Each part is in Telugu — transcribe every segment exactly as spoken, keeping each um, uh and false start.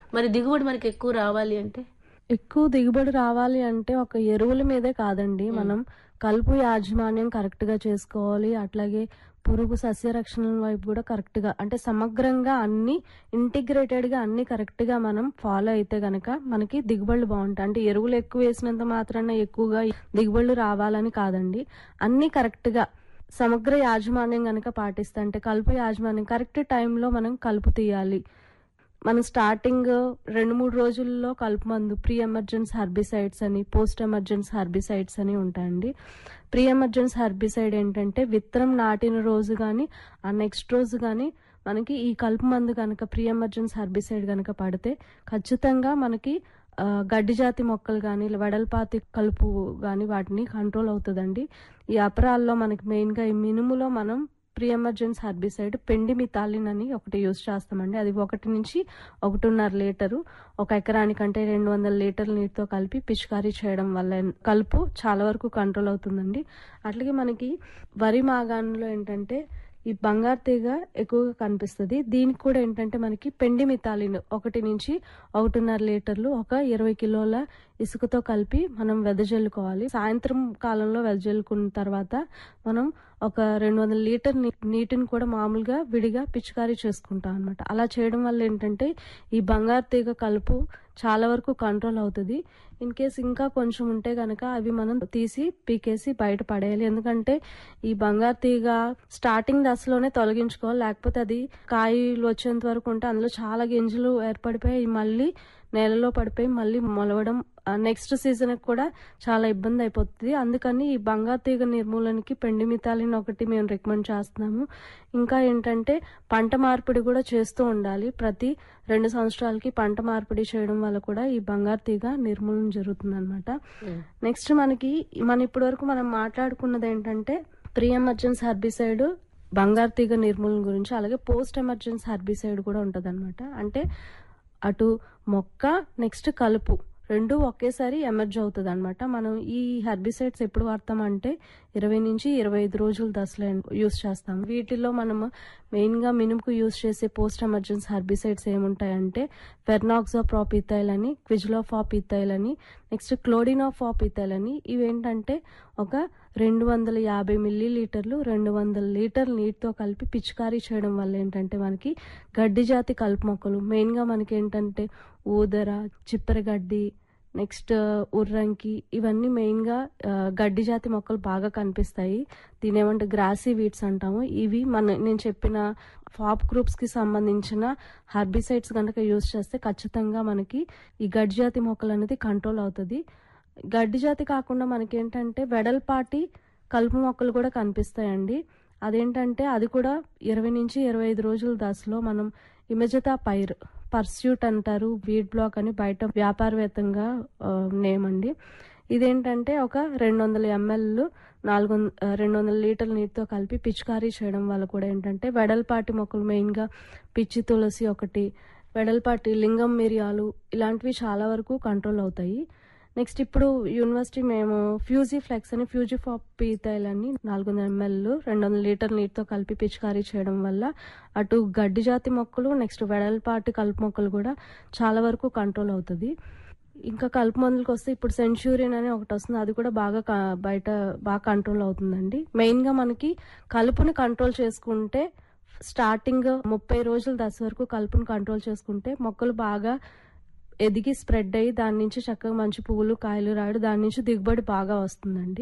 మరి దిగుబడి మనకి ఎక్కువ రావాలి అంటే? ఎక్కువ దిగుబడి రావాలి అంటే ఒక ఎరువుల మీదే కాదండి. మనం కలుపు యాజమాన్యం కరెక్ట్‌గా చేసుకోవాలి. అట్లాగే పురుగు సస్యరక్షణ వైపు కూడా కరెక్ట్‌గా అంటే సమగ్రంగా అన్ని ఇంటిగ్రేటెడ్‌గా అన్ని కరెక్ట్‌గా మనం ఫాలో అయితే గనక మనకి దిగుబడులు బావుంటాయి. అంటే ఎరువులు ఎక్కువ వేసినంత మాత్రాన ఎక్కువగా దిగుబడులు రావాలని కాదండి. అన్నీ కరెక్ట్‌గా సమగ్ర యాజమాన్యం గనక పాటిస్తే అంటే కలుపు యాజమాన్యం కరెక్ట్ టైంలో మనం కలుపు తీయాలి. మనం స్టార్టింగ్ రెండు, మూడు రోజుల్లో కలుపు మందు ప్రీ ఎమర్జెన్స్ హెర్బిసైడ్స్ అని, పోస్ట్ ఎమర్జెన్స్ హెర్బిసైడ్స్ అని ఉంటాయండి. ప్రీ ఎమర్జెన్స్ హెర్బిసైడ్ ఏంటంటే విత్తనం నాటిన రోజు గానీ, ఆ నెక్స్ట్ రోజు గానీ మనకి ఈ కలుపు మందు గనక ప్రీ ఎమర్జెన్స్ హెర్బిసైడ్ గనక పడితే ఖచ్చితంగా మనకి ఆహ్, గడ్డి జాతి మొక్కలు గానీ, వెడల్పాతి కలుపు గానీ వాటిని కంట్రోల్ అవుతదండి. ఈ అపరాల్లో మనకి మెయిన్‌గా ఈ మినుములో మనం ప్రీ ఎమర్జెన్స్ హెర్బిసైడ్ పెండిమిథాలిన్ అని ఒకటి యూజ్ చేస్తామండి. అది ఒకటి నుంచి ఒకటిన్నర లీటరు ఒక ఎకరానికంటే రెండు వందల లీటర్ల నీటితో కలిపి పిచికారీ చేయడం వల్ల కలుపు చాలా వరకు కంట్రోల్ అవుతుందండి. అట్లాగే మనకి వరి మాగాణంలో ఏంటంటే ఈ బంగారు తీగ ఎక్కువగా కనిపిస్తది. దీనికి కూడా ఏంటంటే మనకి పెండిమిథాలిన్ ఒకటి నుంచి ఒకటిన్నర లీటర్లు ఒక ఇరవై కిలోల ఇసుకతో కలిపి మనం వెదజల్లుకోవాలి. సాయంత్రం కాలంలో వెదజల్లుకున్న తర్వాత మనం ఒక రెండు వందల లీటర్ నీ నీటిని కూడా మామూలుగా విడిగా పిచికారీ చేసుకుంటాం అన్నమాట. అలా చేయడం వల్ల ఏంటంటే ఈ బంగారు తీగ కలుపు చాలా వరకు కంట్రోల్ అవుతది. ఇన్ కేస్ ఇంకా కొంచెం ఉంటే గనక అవి మనం తీసి పీకేసి బయట పడేయాలి. ఎందుకంటే ఈ బంగారు తీగ స్టార్టింగ్ దశలోనే తొలగించుకోవాలి. లేకపోతే అది కాయలు వచ్చేంత వరకు ఉంటే అందులో చాలా గింజలు ఏర్పడిపోయి మళ్ళీ నేలలో పడిపోయి మళ్ళీ మొలవడం నెక్స్ట్ సీజన్ కూడా చాలా ఇబ్బంది అయిపోతుంది. అందుకని ఈ బంగారు తీగ నిర్మూలనకి పెండిమిథాలిన్ ఒకటి మేము రికమెండ్ చేస్తున్నాము. ఇంకా ఏంటంటే పంట మార్పిడి కూడా చేస్తూ ఉండాలి. ప్రతి రెండు సంవత్సరాలకి పంట మార్పిడి చేయడం వల్ల కూడా ఈ బంగారు తీగ నిర్మూలన జరుగుతుందన్నమాట. నెక్స్ట్ మనకి మన ఇప్పటి వరకు మనం మాట్లాడుకున్నది ఏంటంటే ప్రీ ఎమర్జెన్స్ హెర్బిసైడ్ బంగారు తీగ నిర్మూలన గురించి, అలాగే పోస్ట్ ఎమర్జెన్స్ హెర్బిసైడ్ కూడా ఉంటదన్నమాట. అంటే అటు మొక్క నెక్స్ట్ కలుపు రెండు ఒకేసారి ఎమర్జ్ అవుతుంది అనమాట. మనం ఈ హెర్బిసైడ్స్ ఎప్పుడు వాడతామంటే ఇరవై నుంచి ఇరవై ఐదు రోజుల దశలో యూస్ చేస్తాం. వీటిలో మనం మెయిన్గా మినుముకు యూస్ చేసే పోస్ట్ ఎమర్జెన్స్ హెర్బిసైడ్స్ ఏముంటాయంటే ఫెర్నాక్సోప్రాపిథైల్ అని, క్విజిలోఫాపిథైల్ అని, నెక్స్ట్ క్లోడినోఫాపిథైల్ అని. ఇవేంటంటే ఒక రెండు వందల యాభై మిల్లీ లీటర్లు రెండు వందల లీటర్ నీటితో కలిపి పిచికారీ చేయడం వల్ల ఏంటంటే మనకి గడ్డి జాతి కలుపు మొక్కలు మెయిన్గా మనకి ఏంటంటే ఊదర, చిప్పరగడ్డి, నెక్స్ట్ ఉర్రంకి ఇవన్నీ మెయిన్గా గడ్డి జాతి మొక్కలు బాగా కనిపిస్తాయి. దీని ఏమంటే గ్రాసీ వీడ్స్ అంటాము. ఇవి మన నేను చెప్పిన ఫాప్ గ్రూప్స్ కి సంబంధించిన హెర్బిసైడ్స్ కనుక యూజ్ చేస్తే ఖచ్చితంగా మనకి ఈ గడ్డి జాతి మొక్కలు అనేది కంట్రోల్ అవుతుంది. గడ్డి జాతి కాకుండా మనకేంటంటే వెడల్పాటి కలుపు మొక్కలు కూడా కనిపిస్తాయండి. అదేంటంటే అది కూడా ఇరవై నుంచి ఇరవై ఐదు రోజుల దశలో మనం ఇమెజతా పైర్ పర్స్యూట్ అంటారు, వీడ్ బ్లాక్ అని బయట వ్యాపారవేత్తంగా నేమ్ అండి. ఇదేంటంటే ఒక రెండు వందల ఎంఎల్ నాలుగు రెండు వందల లీటర్ల నీటితో కలిపి పిచికారీ చేయడం వల్ల కూడా ఏంటంటే వెడల్పాటి మొక్కలు మెయిన్గా పిచ్చి తులసి ఒకటి, వెడల్పాటి లింగం మిరియాలు ఇలాంటివి చాలా వరకు కంట్రోల్ అవుతాయి. నెక్స్ట్ ఇప్పుడు యూనివర్సిటీ మేము ఫ్యూజీ ఫ్లెక్స్ అని ఫ్యూజిఫాపిథైల్ అని నాలుగు వందల ఎంఎల్ రెండు వందల లీటర్ నీటితో కలిపి పిచికారీ చేయడం వల్ల అటు గడ్డి జాతి మొక్కలు నెక్స్ట్ వెడల్పాటి కలుపు మొక్కలు కూడా చాలా వరకు కంట్రోల్ అవుతుంది. ఇంకా కలుపు మందులకు వస్తే ఇప్పుడు సెంచూరియన్ అని ఒకటి వస్తుంది. అది కూడా బాగా బయట బాగా కంట్రోల్ అవుతుందండి. మెయిన్గా మనకి కలుపుని కంట్రోల్ చేసుకుంటే స్టార్టింగ్ ముప్పై రోజుల దశ వరకు కలుపుని కంట్రోల్ చేసుకుంటే మొక్కలు బాగా ఎదిగి స్ప్రెడ్ అయ్యి దాని నుంచి చక్కగా మంచి పువ్వులు కాయలు రాయడం, దాని నుంచి దిగుబడి బాగా వస్తుందండి.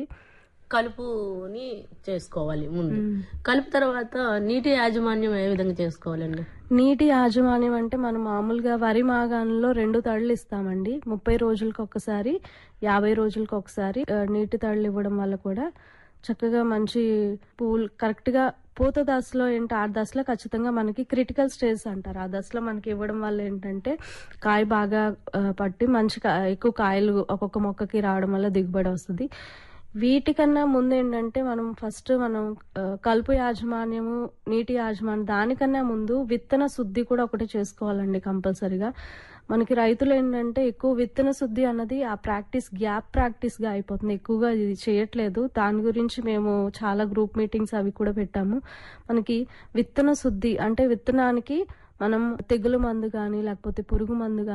కలుపుని చేసుకోవాలి ముందు. కలుపు తర్వాత నీటి యాజమాన్యం ఏ విధంగా చేసుకోవాలండి? నీటి యాజమాన్యం అంటే మనం మామూలుగా వరి మాగాణంలో రెండు తడులు ఇస్తామండి. ముప్పై రోజులకు ఒకసారి, యాభై రోజులకు ఒకసారి నీటి తడులు ఇవ్వడం వల్ల కూడా చక్కగా మంచి పువ్వులు కరెక్ట్గా పూత దశలో ఏంటి ఆ దశలో ఖచ్చితంగా మనకి క్రిటికల్ స్టేజ్ అంటారు. ఆ దశలో మనకి ఇవ్వడం వల్ల ఏంటంటే కాయ బాగా పట్టి మంచి ఎక్కువ కాయలు ఒక్కొక్క మొక్కకి రావడం వల్ల దిగుబడి వస్తుంది. వీటికన్నా ముందు ఏంటంటే మనం ఫస్ట్ మనం కలుపు యాజమాన్యము, నీటి యాజమాన్యం దానికన్నా ముందు విత్తన శుద్ధి కూడా ఒకటి చేసుకోవాలండి కంపల్సరీగా. మనకి రైతులు ఏంటంటే ఎక్కువ విత్తన శుద్ధి అన్నది ఆ ప్రాక్టీస్ గ్యాప్ ప్రాక్టీస్ గా అయిపోతుంది, ఎక్కువగా ఇది చేయట్లేదు. దాని గురించి మేము చాలా గ్రూప్ మీటింగ్స్ అవి కూడా పెట్టాము. మనకి విత్తన శుద్ధి అంటే విత్తనానికి మనం తెగులు మందు కానీ లేకపోతే పురుగు మందు